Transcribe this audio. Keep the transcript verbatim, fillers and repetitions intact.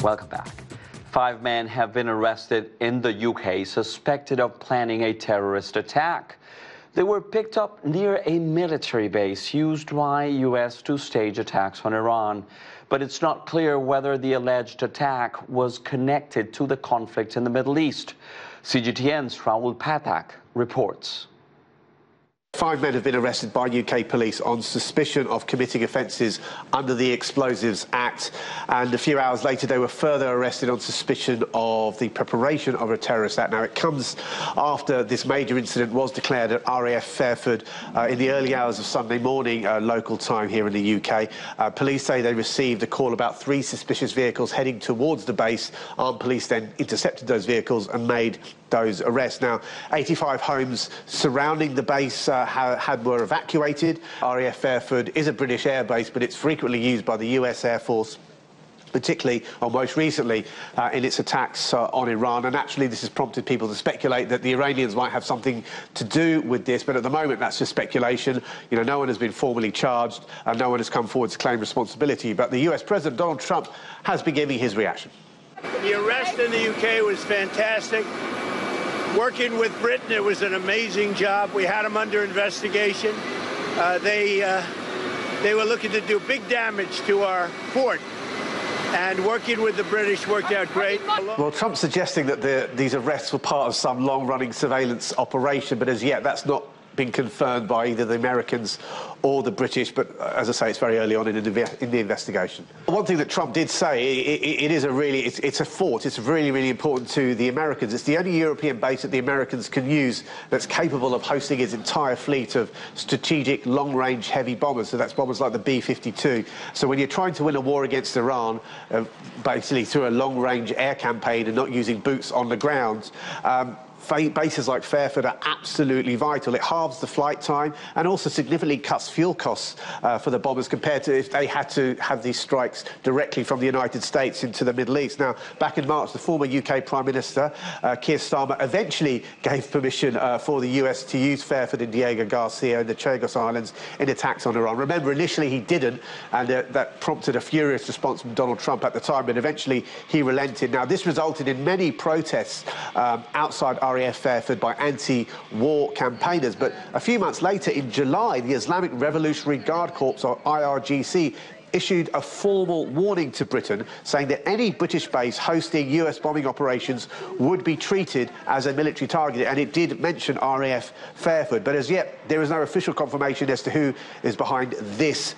Welcome back. Five men have been arrested in the U K suspected of planning a terrorist attack. They were picked up near a military base used by U S to stage attacks on Iran. But it's not clear whether the alleged attack was connected to the conflict in the Middle East. C G T N's Rahul Pathak reports. Five men have been arrested by U K police on suspicion of committing offences under the Explosives Act, and a few hours later they were further arrested on suspicion of the preparation of a terrorist act. Now, it comes after this major incident was declared at R A F Fairford uh, in the early hours of Sunday morning, uh, local time here in the U K. Uh, police say they received a call about three suspicious vehicles heading towards the base. Armed police then intercepted those vehicles and made those arrests. Now, eighty-five homes surrounding the base uh, had were evacuated. R A F Fairford is a British air base, but it's frequently used by the U S Air Force, particularly, or most recently, uh, in its attacks uh, on Iran. And naturally, this has prompted people to speculate that the Iranians might have something to do with this. But at the moment, that's just speculation. You know, no one has been formally charged, and no one has come forward to claim responsibility. But the U S President, Donald Trump, has been giving his reaction. The arrest in the U K was fantastic. Working with Britain, it was an amazing job. We had them under investigation. Uh, they, uh, they were looking to do big damage to our fort. And working with the British worked out great. Well, Trump's suggesting that the, these arrests were part of some long-running surveillance operation, but as yet that's not been confirmed by either the Americans or the British. But uh, as I say, it's very early on in the, in the investigation. One thing that Trump did say, it, it, it is a really, it's, it's a fort. It's really, really important to the Americans. It's the only European base that the Americans can use that's capable of hosting its entire fleet of strategic long-range heavy bombers. So that's bombers like the B fifty-two. So when you're trying to win a war against Iran, uh, basically through a long-range air campaign and not using boots on the ground, um, bases like Fairford are absolutely vital. It halves the flight time and also significantly cuts fuel costs uh, for the bombers compared to if they had to have these strikes directly from the United States into the Middle East. Now, back in March, the former U K Prime Minister, uh, Keir Starmer, eventually gave permission uh, for the U S to use Fairford and Diego Garcia and the Chagos Islands in attacks on Iran. Remember, initially he didn't, and uh, that prompted a furious response from Donald Trump at the time, but eventually he relented. Now, this resulted in many protests um, outside R A F Fairford by anti-war campaigners. But a few months later, in July, the Islamic Revolutionary Guard Corps, or I R G C, issued a formal warning to Britain saying that any British base hosting U S bombing operations would be treated as a military target, and it did mention R A F Fairford. But as yet, there is no official confirmation as to who is behind this